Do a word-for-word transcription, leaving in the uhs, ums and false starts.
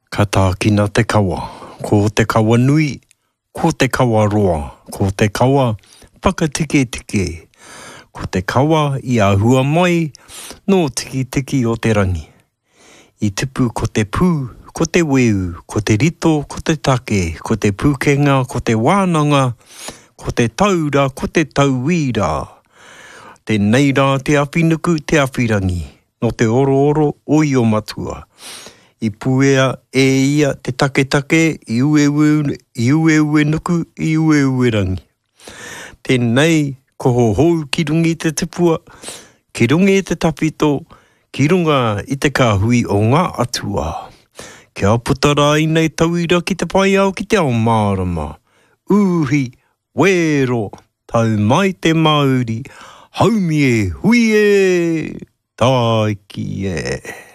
Ka tākina te kawa, ko te kawa nui, ko te kawa roa, ko te kawa pakatike tike, ko te kawa i ahua mai, no tiki tiki o te rangi. I tipu ko te pū, ko te weu, ko te rito, ko te take, ko te pūkenga, ko te wānanga, ko te taura, ko te tauira. Te neira, te awhinuku, te awhirangi, no te oro oro o i o matua. I puea e ia te take take, i ue ue, i ue ue nuku, i ue ue rangi. Tēnei, ko ho hou ki rungi te tipua, ki rungi te tapito, ki runga i te kāhui o ngā atua. Kia putara i nei tauira ki te pai au ki te ao mārama. Uhi, wero, tau mai te mauri, haumi e hui e, taiki e.